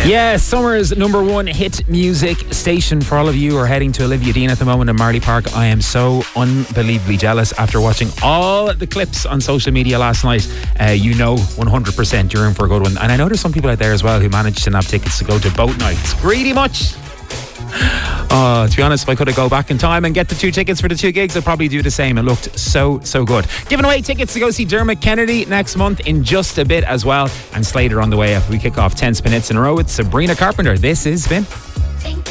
Yeah, summer's number one hit music station. For all of you who are heading to Olivia Dean at the moment in Marley Park, I am so unbelievably jealous after watching all the clips on social media last night. 100% you're in for a good one. And I know there's some people out there as well who managed to nab tickets to go to boat nights. Greedy much? To be honest, if I could go back in time and get the 2 tickets for the 2 gigs, I'd probably do the same. It looked so good. Giving away tickets to go see Dermot Kennedy next month in just a bit as well. And Slater on the way after we kick off 10 Spin Hits in a row with Sabrina Carpenter. This is Spin.